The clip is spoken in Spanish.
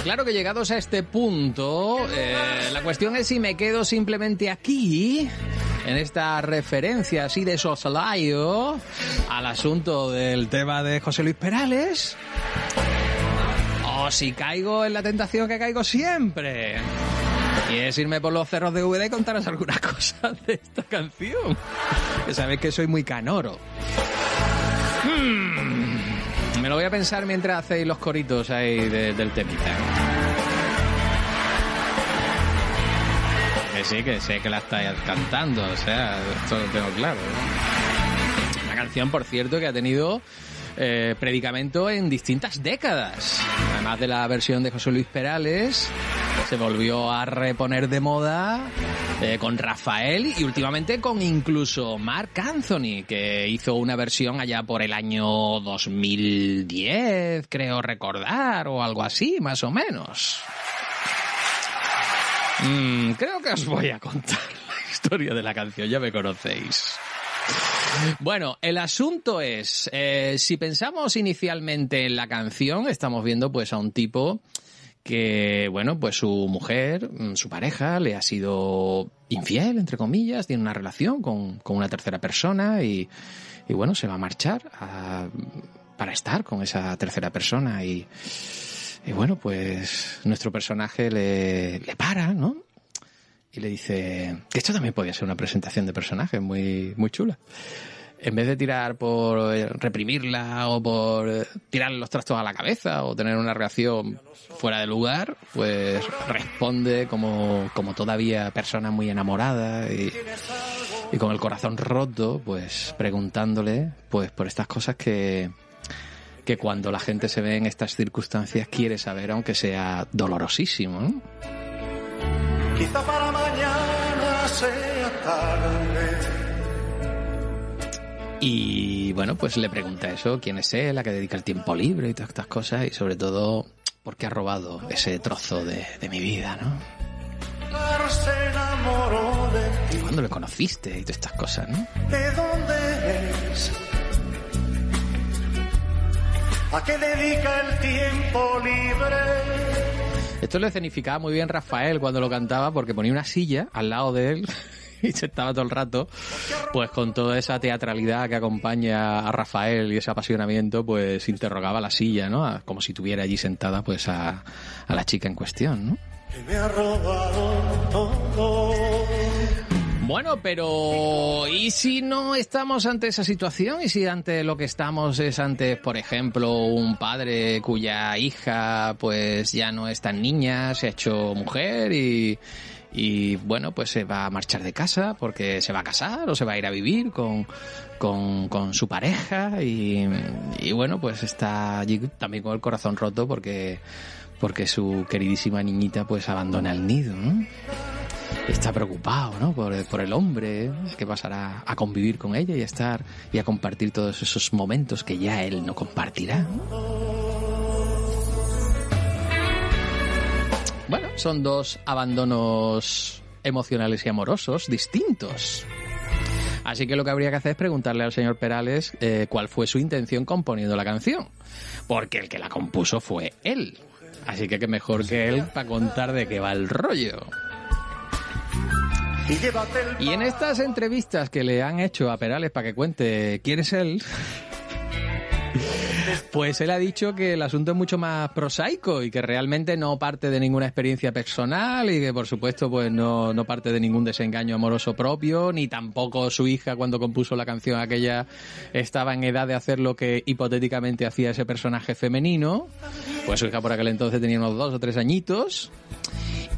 claro que llegados a este punto, la cuestión es si me quedo simplemente aquí, en esta referencia así de soslayo al asunto del tema de José Luis Perales, o si caigo en la tentación que caigo siempre, y es irme por los cerros de VD y contaros algunas cosas de esta canción, que sabéis que soy muy canoro. Me lo voy a pensar mientras hacéis los coritos ahí del temita. Que sí, que sé que la estáis cantando, o sea, esto lo tengo claro, ¿no? Una canción, por cierto, que ha tenido predicamento en distintas décadas. Además de la versión de José Luis Perales, se volvió a reponer de moda con Rafael y últimamente con incluso Marc Anthony, que hizo una versión allá por el año 2010, creo recordar, o algo así, más o menos. Creo que os voy a contar la historia de la canción, ya me conocéis. Bueno, el asunto es, si pensamos inicialmente en la canción, estamos viendo pues a un tipo que, bueno, pues su mujer, su pareja, le ha sido infiel, entre comillas, tiene una relación con una tercera persona y bueno, se va a marchar para estar con esa tercera persona y bueno, pues nuestro personaje le para, ¿no? Y le dice que esto también podría ser una presentación de personaje muy, muy chula. En vez de tirar por reprimirla o por tirarle los trastos a la cabeza o tener una reacción fuera de lugar, pues responde como todavía persona muy enamorada y con el corazón roto, pues preguntándole pues por estas cosas que cuando la gente se ve en estas circunstancias quiere saber, aunque sea dolorosísimo, ¿no? Quizá para mañana sea tarde. Y bueno, pues le pregunta eso, quién es él, a qué dedica el tiempo libre y todas estas cosas, y sobre todo, por qué ha robado ese trozo de mi vida, ¿no? ¿Cuándo le conociste y todas estas cosas, no? ¿De dónde eres? ¿A qué dedica el tiempo libre? Esto lo escenificaba muy bien Rafael cuando lo cantaba, porque ponía una silla al lado de él y se estaba todo el rato, pues con toda esa teatralidad que acompaña a Rafael y ese apasionamiento, pues interrogaba la silla, ¿no? Como si tuviera allí sentada pues a la chica en cuestión, ¿no? Que me ha robado todo. Bueno, pero ¿y si no estamos ante esa situación? ¿Y si ante lo que estamos es ante, por ejemplo, un padre cuya hija pues ya no es tan niña, se ha hecho mujer y bueno, pues se va a marchar de casa porque se va a casar o se va a ir a vivir con su pareja y bueno, pues está allí también con el corazón roto porque su queridísima niñita pues abandona el nido, ¿no? Está preocupado, ¿no? Por el hombre que pasará a convivir con ella y a compartir todos esos momentos que ya él no compartirá, ¿no? Bueno, son dos abandonos emocionales y amorosos distintos. Así que lo que habría que hacer es preguntarle al señor Perales cuál fue su intención componiendo la canción. Porque el que la compuso fue él. Así que qué mejor que él para contar de qué va el rollo. Y en estas entrevistas que le han hecho a Perales para que cuente quién es él, pues él ha dicho que el asunto es mucho más prosaico y que realmente no parte de ninguna experiencia personal y que por supuesto pues no parte de ningún desengaño amoroso propio, ni tampoco su hija cuando compuso la canción aquella estaba en edad de hacer lo que hipotéticamente hacía ese personaje femenino, pues su hija por aquel entonces tenía unos 2 o 3 añitos.